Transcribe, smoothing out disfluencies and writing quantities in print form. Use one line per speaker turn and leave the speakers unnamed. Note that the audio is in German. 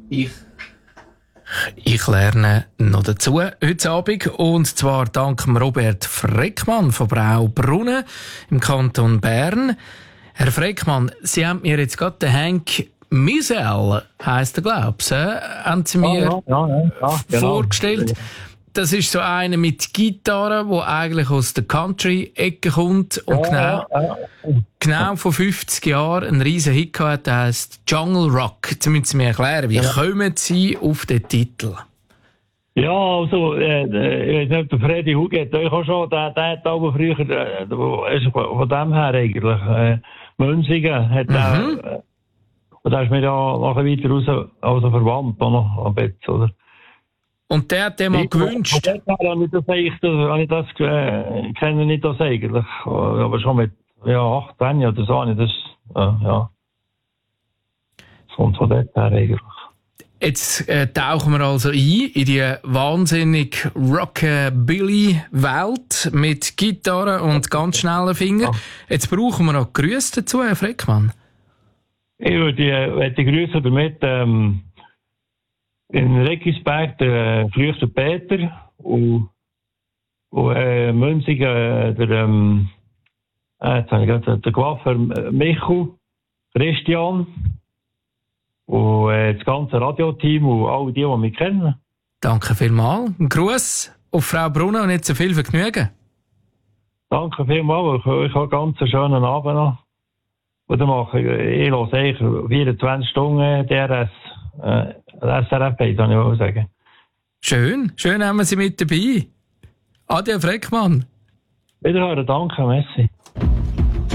Ich lerne noch dazu heute Abend, und zwar dank Robert Freckmann von Braubrunnen im Kanton Bern. Herr Freckmann, Sie haben mir jetzt gerade den Hank Misel, heisst er, glaube ich, haben Sie mir
genau.
vorgestellt. Das ist so einer mit Gitarre, der eigentlich aus der Country-Ecke kommt und genau vor 50 Jahren einen riesen Hit gehabt, der heisst Jungle Rock. Jetzt müssen Sie mir erklären, wie kommen Sie auf den Titel?
Ja, also, ich weiß nicht, der Freddy Hugo hat euch auch schon, der hat aber früher, von dem her eigentlich, Münzigen hat und da ist mir ja nachher weiter raus, also verwandt, noch ein bisschen, oder?
Und der hat dir mal gewünscht?
Kenne ich das eigentlich, aber schon mit 18 oder so, das kommt von dort her eigentlich.
Jetzt tauchen wir also ein in die wahnsinnig Rockabilly-Welt mit Gitarre und ganz schnellen Fingern. Jetzt brauchen wir noch Grüße dazu, Herr Freckmann.
Ich würde grüßen damit in Reckisberg der früheste Peter und Münzigen der Coiffeur Michu, Christian und das ganze Radioteam und alle die mich kennen.
Danke vielmals. Ein Gruß auf Frau Brunner und nicht so viel Vergnügen.
Danke vielmals. Ich habe ganz einen schönen Abend noch. Und dann mache ich höre 24 Stunden DRS. SRF, kann ich auch sagen.
Schön haben wir Sie mit dabei. Ade, Freckmann.
Wiederhören, danke, merci.